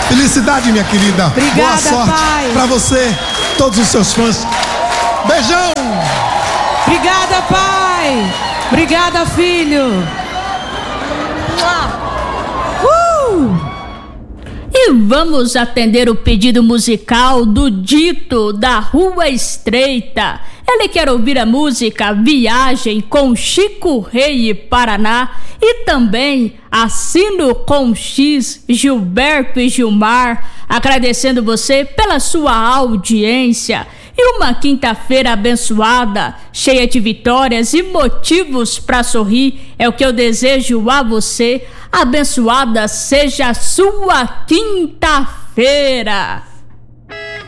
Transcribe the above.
Felicidade, minha querida. Obrigada, boa sorte pai. Pra você, todos os seus fãs. Beijão. Obrigada, pai. Obrigada, filho. E vamos atender o pedido musical do Dito, da Rua Estreita. Ele quer ouvir a música Viagem com Chico Rei e Paraná e também Assino com X, Gilberto e Gilmar, agradecendo você pela sua audiência. E uma quinta-feira abençoada, cheia de vitórias e motivos para sorrir, é o que eu desejo a você. Abençoada seja a sua quinta-feira.